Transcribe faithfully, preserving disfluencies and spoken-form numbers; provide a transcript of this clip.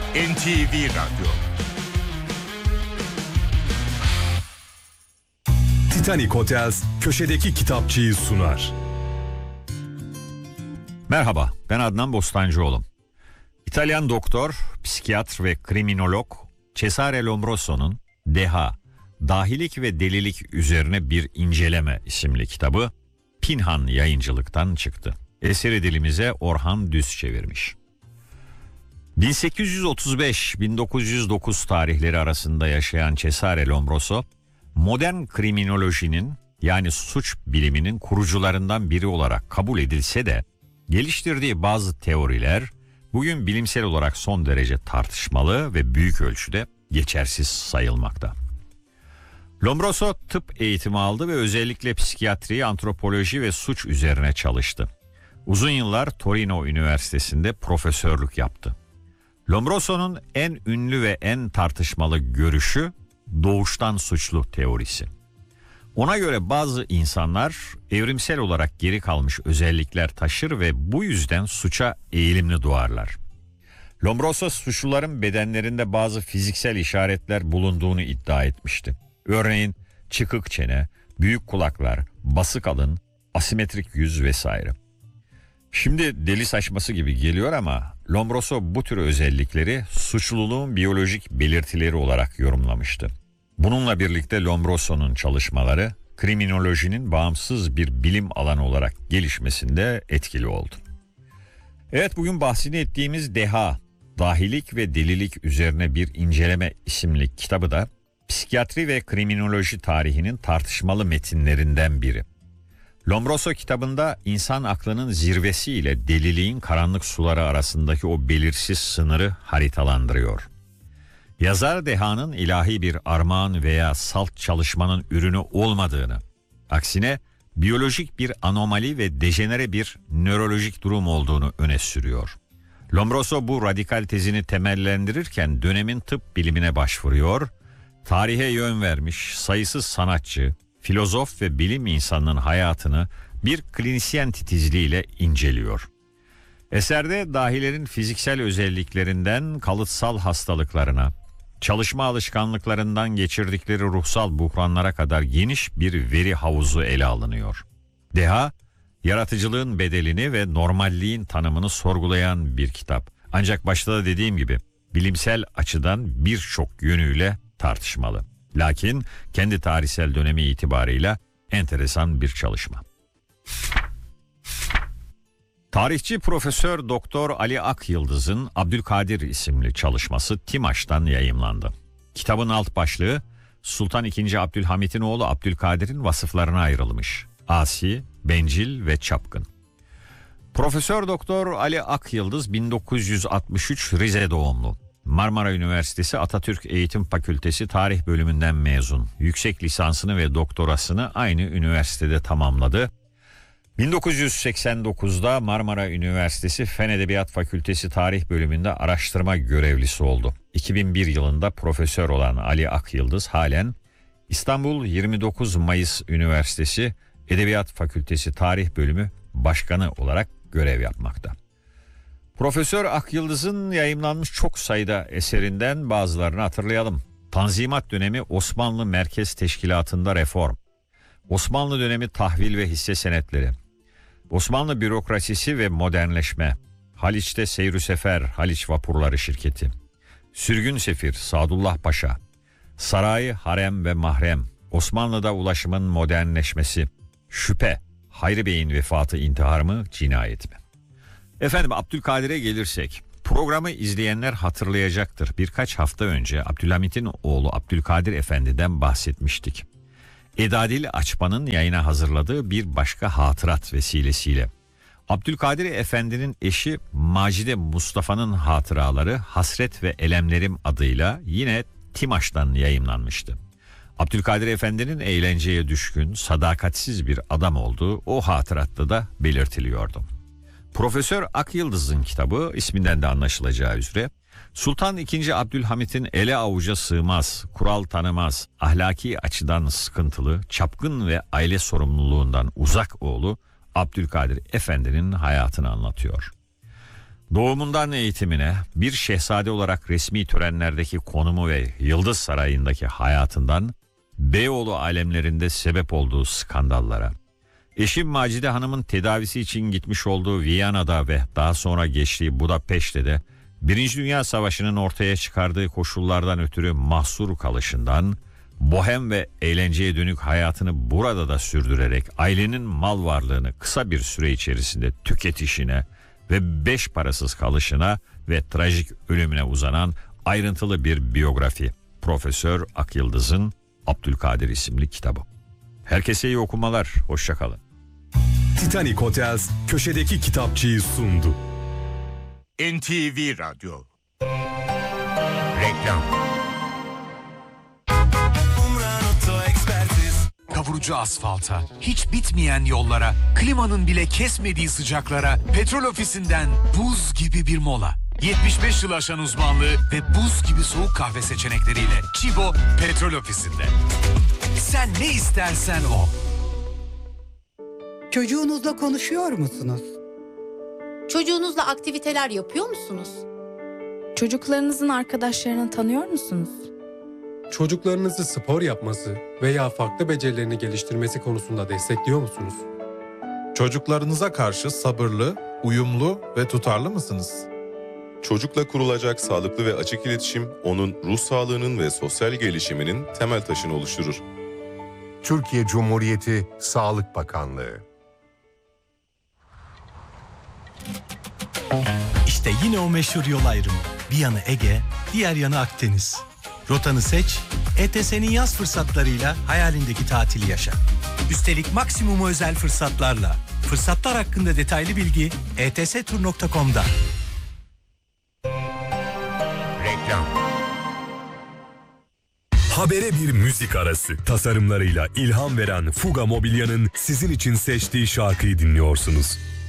N T V Radyo. Titanic Hotels köşedeki kitapçıyı sunar. Merhaba, ben Adnan Bostancıoğlu. İtalyan doktor, psikiyatr ve kriminolog Cesare Lombroso'nun Deha, Dahilik ve Delilik üzerine bir inceleme isimli kitabı Pinhan Yayıncılık'tan çıktı. Eseri dilimize Orhan Düz çevirmiş. bin sekiz yüz otuz beş - bin dokuz yüz dokuz tarihleri arasında yaşayan Cesare Lombroso, modern kriminolojinin yani suç biliminin kurucularından biri olarak kabul edilse de geliştirdiği bazı teoriler bugün bilimsel olarak son derece tartışmalı ve büyük ölçüde geçersiz sayılmakta. Lombroso tıp eğitimi aldı ve özellikle psikiyatri, antropoloji ve suç üzerine çalıştı. Uzun yıllar Torino Üniversitesi'nde profesörlük yaptı. Lombroso'nun en ünlü ve en tartışmalı görüşü doğuştan suçlu teorisi. Ona göre bazı insanlar evrimsel olarak geri kalmış özellikler taşır ve bu yüzden suça eğilimli doğarlar. Lombroso suçluların bedenlerinde bazı fiziksel işaretler bulunduğunu iddia etmişti. Örneğin çıkık çene, büyük kulaklar, basık alın, asimetrik yüz vesaire. Şimdi deli saçması gibi geliyor ama Lombroso bu tür özellikleri suçluluğun biyolojik belirtileri olarak yorumlamıştı. Bununla birlikte Lombroso'nun çalışmaları kriminolojinin bağımsız bir bilim alanı olarak gelişmesinde etkili oldu. Evet, bugün bahsini ettiğimiz Deha, Dahilik ve Delilik üzerine bir inceleme isimli kitabı da psikiyatri ve kriminoloji tarihinin tartışmalı metinlerinden biri. Lombroso kitabında insan aklının zirvesi ile deliliğin karanlık suları arasındaki o belirsiz sınırı haritalandırıyor. Yazar Deha'nın ilahi bir armağan veya salt çalışmanın ürünü olmadığını, aksine biyolojik bir anomali ve dejenere bir nörolojik durum olduğunu öne sürüyor. Lombroso bu radikal tezini temellendirirken dönemin tıp bilimine başvuruyor, tarihe yön vermiş sayısız sanatçı, filozof ve bilim insanının hayatını bir klinisyen titizliğiyle inceliyor. Eserde dahilerin fiziksel özelliklerinden kalıtsal hastalıklarına, çalışma alışkanlıklarından geçirdikleri ruhsal buhranlara kadar geniş bir veri havuzu ele alınıyor. Deha, yaratıcılığın bedelini ve normalliğin tanımını sorgulayan bir kitap. Ancak başta da dediğim gibi bilimsel açıdan birçok yönüyle tartışmalı. Lakin kendi tarihsel dönemi itibarıyla enteresan bir çalışma. Tarihçi Profesör Doktor Ali Akyıldız'ın Abdülkadir isimli çalışması TİMAŞ'tan yayımlandı. Kitabın alt başlığı Sultan ikinci. Abdülhamit'in oğlu Abdülkadir'in vasıflarına ayrılmış. Asi, bencil ve çapkın. Profesör Doktor Ali Akyıldız bin dokuz yüz altmış üç Rize doğumlu. Marmara Üniversitesi Atatürk Eğitim Fakültesi Tarih Bölümünden mezun. Yüksek lisansını ve doktorasını aynı üniversitede tamamladı. bin dokuz yüz seksen dokuzda Marmara Üniversitesi Fen Edebiyat Fakültesi Tarih Bölümünde araştırma görevlisi oldu. iki bin bir yılında profesör olan Ali Akyıldız halen İstanbul yirmi dokuz Mayıs Üniversitesi Edebiyat Fakültesi Tarih Bölümü Başkanı olarak görev yapmakta. Profesör Akyıldız'ın yayımlanmış çok sayıda eserinden bazılarını hatırlayalım. Tanzimat dönemi Osmanlı Merkez Teşkilatı'nda reform, Osmanlı dönemi tahvil ve hisse senetleri, Osmanlı bürokrasisi ve modernleşme, Haliç'te Seyr-ü Sefer Haliç Vapurları Şirketi, Sürgün Sefir Sadullah Paşa, Saray, Harem ve Mahrem, Osmanlı'da ulaşımın modernleşmesi, Şüphe, Hayri Bey'in vefatı intihar mı, cinayet mi? Efendim, Abdülkadir'e gelirsek, programı izleyenler hatırlayacaktır. Birkaç hafta önce Abdülhamit'in oğlu Abdülkadir Efendi'den bahsetmiştik. Edadil Açman'ın yayına hazırladığı bir başka hatırat vesilesiyle Abdülkadir Efendi'nin eşi Macide Mustafa'nın hatıraları Hasret ve Elemlerim adıyla yine TİMAŞ'tan yayımlanmıştı. Abdülkadir Efendi'nin eğlenceye düşkün, sadakatsiz bir adam olduğu o hatıratta da belirtiliyordu. Profesör Akyıldız'ın kitabı isminden de anlaşılacağı üzere Sultan ikinci. Abdülhamit'in ele avuca sığmaz, kural tanımaz, ahlaki açıdan sıkıntılı, çapkın ve aile sorumluluğundan uzak oğlu Abdülkadir Efendi'nin hayatını anlatıyor. Doğumundan eğitimine, bir şehzade olarak resmi törenlerdeki konumu ve Yıldız Sarayı'ndaki hayatından, Beyoğlu alemlerinde sebep olduğu skandallara, eşim Macide Hanım'ın tedavisi için gitmiş olduğu Viyana'da ve daha sonra geçtiği Budapeşte'de de Birinci Dünya Savaşı'nın ortaya çıkardığı koşullardan ötürü mahsur kalışından, bohem ve eğlenceye dönük hayatını burada da sürdürerek ailenin mal varlığını kısa bir süre içerisinde tüketişine ve beş parasız kalışına ve trajik ölümüne uzanan ayrıntılı bir biyografi. Profesör Akyıldız'ın Abdülkadir isimli kitabı. Herkese iyi okumalar, hoşça kalın. Titanic Hotels köşedeki kitapçıyı sundu. N T V Radyo. Reklam. Kavurucu asfalta, hiç bitmeyen yollara, klimanın bile kesmediği sıcaklara, Petrol Ofisi'nden buz gibi bir mola. yetmiş beş yıl aşan uzmanlığı ve buz gibi soğuk kahve seçenekleriyle Çibo Petrol Ofisi'nde. Sen ne istersen o. Çocuğunuzla konuşuyor musunuz? Çocuğunuzla aktiviteler yapıyor musunuz? Çocuklarınızın arkadaşlarını tanıyor musunuz? Çocuklarınızı spor yapması veya farklı becerilerini geliştirmesi konusunda destekliyor musunuz? Çocuklarınıza karşı sabırlı, uyumlu ve tutarlı mısınız? Çocukla kurulacak sağlıklı ve açık iletişim, onun ruh sağlığının ve sosyal gelişiminin temel taşını oluşturur. Türkiye Cumhuriyeti Sağlık Bakanlığı. İşte yine o meşhur yol ayrımı. Bir yanı Ege, diğer yanı Akdeniz. Rotanı seç, E T S'nin yaz fırsatlarıyla hayalindeki tatili yaşa. Üstelik maksimumu özel fırsatlarla. Fırsatlar hakkında detaylı bilgi e t s tur nokta com'da. Reklam. Habere bir müzik arası. Tasarımlarıyla ilham veren Fuga Mobilya'nın sizin için seçtiği şarkıyı dinliyorsunuz.